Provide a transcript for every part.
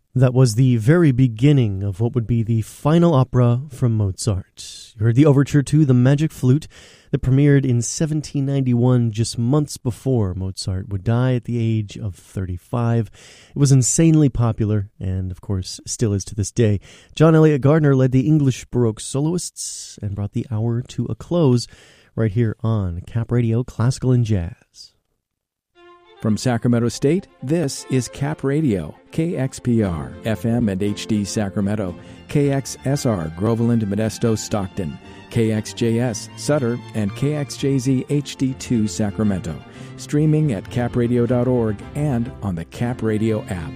That was the very beginning of what would be the final opera from Mozart. You heard the overture to The Magic Flute that premiered in 1791, just months before Mozart would die at the age of 35. It was insanely popular, and of course still is to this day. John Eliot Gardiner led the English Baroque soloists and brought the hour to a close right here on Cap Radio Classical and Jazz. From Sacramento State, this is Cap Radio, KXPR, FM and HD Sacramento, KXSR, Groveland, Modesto, Stockton, KXJS, Sutter, and KXJZ HD2 Sacramento. Streaming at capradio.org and on the Cap Radio app.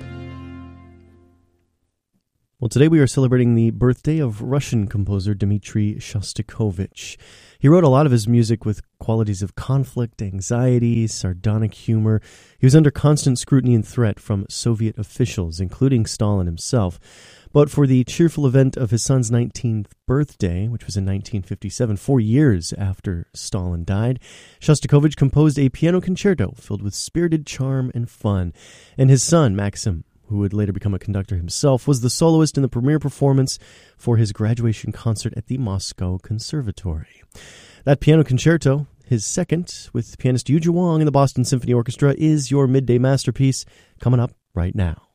Well, today we are celebrating the birthday of Russian composer Dmitri Shostakovich. He wrote a lot of his music with qualities of conflict, anxiety, sardonic humor. He was under constant scrutiny and threat from Soviet officials, including Stalin himself. But for the cheerful event of his son's 19th birthday, which was in 1957, 4 years after Stalin died, Shostakovich composed a piano concerto filled with spirited charm and fun. And his son, Maxim, who would later become a conductor himself, was the soloist in the premiere performance for his graduation concert at the Moscow Conservatory. That piano concerto, his second, with pianist Yu Zhiwang and the Boston Symphony Orchestra, is your midday masterpiece, coming up right now.